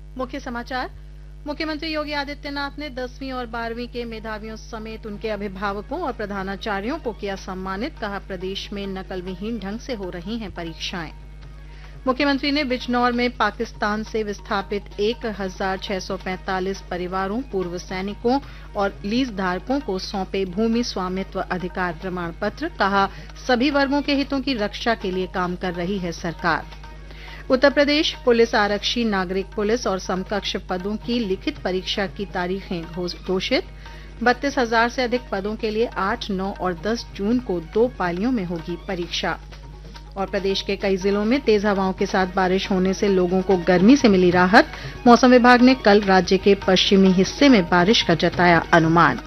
मुख्य समाचार। मुख्यमंत्री योगी आदित्यनाथ ने 10वीं और 12वीं के मेधावियों समेत उनके अभिभावकों और प्रधानाचार्यों को किया सम्मानित। कहा, प्रदेश में नकल विहीन ढंग से हो रही हैं परीक्षाएं। मुख्यमंत्री ने बिजनौर में पाकिस्तान से विस्थापित 1645 परिवारों, पूर्व सैनिकों और लीज धारकों को सौंपे भूमि स्वामित्व अधिकार प्रमाण पत्र। कहा, सभी वर्गों के हितों की रक्षा के लिए काम कर रही है सरकार। उत्तर प्रदेश पुलिस आरक्षी, नागरिक पुलिस और समकक्ष पदों की लिखित परीक्षा की तारीखें घोषित। 32,000 से अधिक पदों के लिए 8, 9 और 10 जून को 2 पालियों में होगी परीक्षा। और प्रदेश के कई जिलों में तेज हवाओं के साथ बारिश होने से लोगों को गर्मी से मिली राहत। मौसम विभाग ने कल राज्य के पश्चिमी हिस्से में बारिश का जताया अनुमान।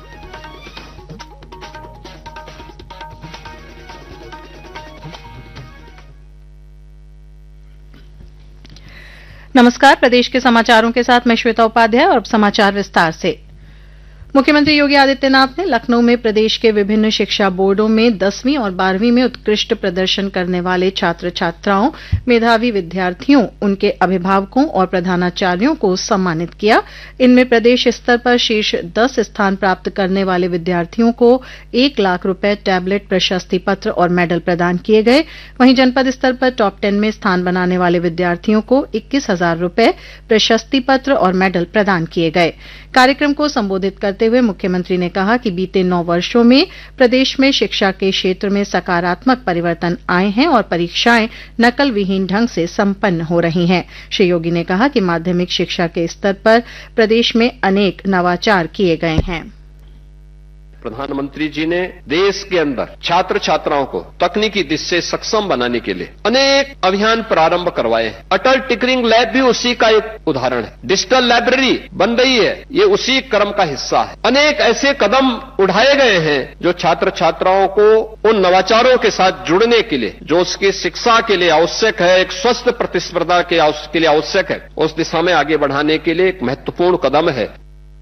नमस्कार, प्रदेश के समाचारों के साथ मैं श्वेता उपाध्याय और अब समाचार विस्तार से। मुख्यमंत्री योगी आदित्यनाथ ने लखनऊ में प्रदेश के विभिन्न शिक्षा बोर्डों में 10वीं और 12वीं में उत्कृष्ट प्रदर्शन करने वाले छात्र छात्राओं, मेधावी विद्यार्थियों, उनके अभिभावकों और प्रधानाचार्यों को सम्मानित किया। इनमें प्रदेश स्तर पर शीर्ष 10 स्थान प्राप्त करने वाले विद्यार्थियों को 1 लाख रुपए, टैबलेट, प्रशस्ति पत्र और मेडल प्रदान किए गए। वहीं जनपद स्तर पर टॉप 10 में स्थान बनाने वाले विद्यार्थियों को 21,000 रुपए, प्रशस्ति पत्र और मेडल प्रदान किए गए। कार्यक्रम को संबोधित करते हुए मुख्यमंत्री ने कहा कि बीते 9 वर्षों में प्रदेश में शिक्षा के क्षेत्र में सकारात्मक परिवर्तन आए हैं और परीक्षाएं नकल विहीन ढंग से संपन्न हो रही हैं। श्री योगी ने कहा कि माध्यमिक शिक्षा के स्तर पर प्रदेश में अनेक नवाचार किए गए हैं। प्रधानमंत्री जी ने देश के अंदर छात्र छात्राओं को तकनीकी दृष्टि से सक्षम बनाने के लिए अनेक अभियान प्रारंभ करवाए हैं। अटल टिंकरिंग लैब भी उसी का एक उदाहरण है। डिजिटल लाइब्रेरी बन रही है, ये उसी क्रम का हिस्सा है। अनेक ऐसे कदम उठाए गए हैं जो छात्र छात्राओं को उन नवाचारों के साथ जुड़ने के लिए, जो उसकी शिक्षा के लिए आवश्यक है, एक स्वस्थ प्रतिस्पर्धा के लिए आवश्यक है, उस दिशा में आगे बढ़ाने के लिए एक महत्वपूर्ण कदम है।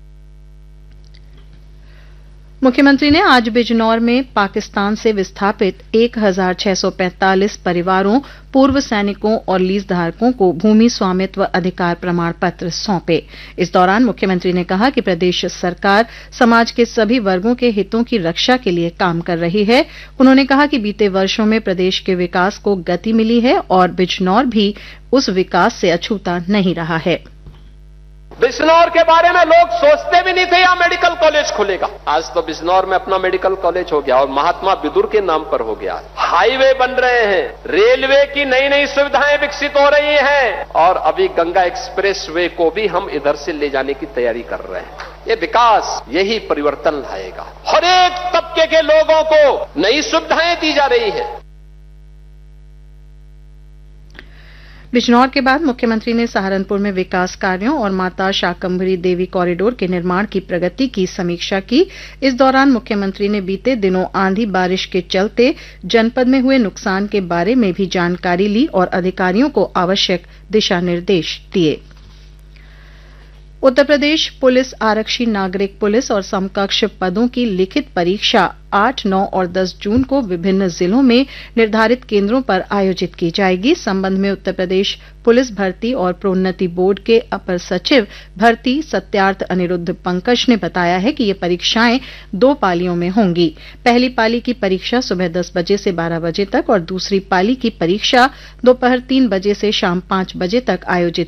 मुख्यमंत्री ने आज बिजनौर में पाकिस्तान से विस्थापित 1645 परिवारों, पूर्व सैनिकों और लीज धारकों को भूमि स्वामित्व अधिकार प्रमाण पत्र सौंपे। इस दौरान मुख्यमंत्री ने कहा कि प्रदेश सरकार समाज के सभी वर्गों के हितों की रक्षा के लिए काम कर रही है। उन्होंने कहा कि बीते वर्षों में प्रदेश के विकास को गति मिली है और बिजनौर भी उस विकास से अछूता नहीं रहा है। बिजनौर के बारे में लोग सोचते भी नहीं थे यहां मेडिकल कॉलेज खुलेगा। आज तो बिजनौर में अपना मेडिकल कॉलेज हो गया और महात्मा विदुर के नाम पर हो गया। हाईवे बन रहे हैं, रेलवे की नई नई सुविधाएं विकसित हो रही हैं और अभी गंगा एक्सप्रेस वे को भी हम इधर से ले जाने की तैयारी कर रहे हैं। ये विकास यही परिवर्तन लाएगा। हर एक तबके के लोगों को नई सुविधाएं दी जा रही है। बिजनौर के बाद मुख्यमंत्री ने सहारनपुर में विकास कार्यों और माता शाकंभरी देवी कॉरिडोर के निर्माण की प्रगति की समीक्षा की। इस दौरान मुख्यमंत्री ने बीते दिनों आंधी बारिश के चलते जनपद में हुए नुकसान के बारे में भी जानकारी ली और अधिकारियों को आवश्यक दिशा निर्देश दिए। उत्तर प्रदेश पुलिस आरक्षी, नागरिक पुलिस और समकक्ष पदों की लिखित परीक्षा 8, 9 और 10 जून को विभिन्न जिलों में निर्धारित केंद्रों पर आयोजित की जाएगी। इस संबंध में उत्तर प्रदेश पुलिस भर्ती और प्रोन्नति बोर्ड के अपर सचिव भर्ती सत्यार्थ अनिरुद्ध पंकज ने बताया है कि ये परीक्षाएं 2 पालियों में होंगी। पहली पाली की परीक्षा सुबह 10 बजे से 12 बजे तक और दूसरी पाली की परीक्षा दोपहर 3 बजे से शाम 5 बजे तक आयोजित